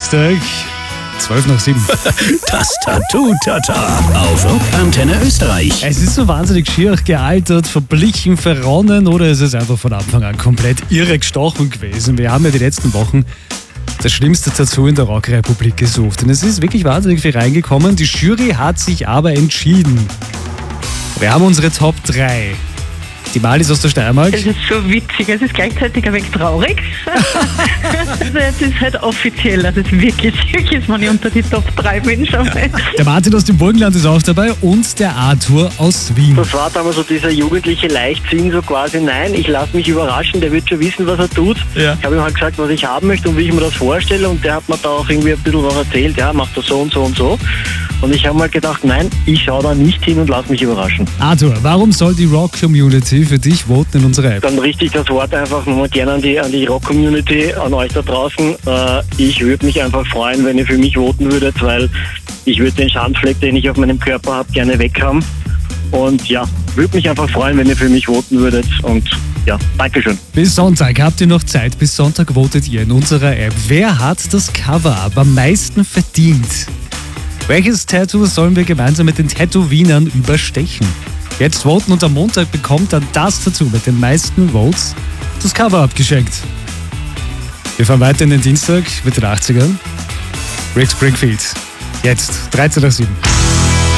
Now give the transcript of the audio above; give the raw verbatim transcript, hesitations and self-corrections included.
Dienstag, zwölf nach sieben. Das Tattoo-Tata auf Rock Antenne Österreich. Es ist so wahnsinnig schier gealtert, verblichen, verronnen oder es ist einfach von Anfang an komplett irre gestochen gewesen. Wir haben ja die letzten Wochen das schlimmste Tattoo in der Rockrepublik gesucht. Und es ist wirklich wahnsinnig viel reingekommen. Die Jury hat sich aber entschieden. Wir haben unsere Top drei. Die Mali ist aus der Steiermark. Es ist so witzig, es ist gleichzeitig ein wenig traurig. Also es ist halt offiziell, also es ist wirklich, wirklich, wenn ich unter die Top drei bin schon mal. Der Martin aus dem Burgenland ist auch dabei und der Arthur aus Wien. Das war damals so dieser jugendliche Leichtsinn, so quasi, nein, ich lasse mich überraschen, der wird schon wissen, was er tut. Ja. Ich habe ihm halt gesagt, was ich haben möchte und wie ich mir das vorstelle und der hat mir da auch irgendwie ein bisschen was erzählt, ja, macht das so und so und so. Und ich habe mal gedacht, nein, ich schaue da nicht hin und lasse mich überraschen. Arthur, warum soll die Rock-Community für dich voten in unserer App? Dann richtig das Wort einfach nochmal gerne an die, an die Rock-Community, an euch da draußen. Äh, ich würde mich einfach freuen, wenn ihr für mich voten würdet, weil ich würde den Schandfleck, den ich auf meinem Körper habe, gerne weg haben. Und ja, würde mich einfach freuen, wenn ihr für mich voten würdet. Und ja, Dankeschön. Bis Sonntag habt ihr noch Zeit. Bis Sonntag votet ihr in unserer App. Wer hat das Cover-Up am meisten verdient? Welches Tattoo sollen wir gemeinsam mit den Tätowierern überstechen? Jetzt voten und am Montag bekommt dann das Tattoo mit den meisten Votes das Cover-Up geschenkt. Wir fahren weiter in den Dienstag mit den achtzigern. Rick Springfield. Jetzt dreizehn nach sieben.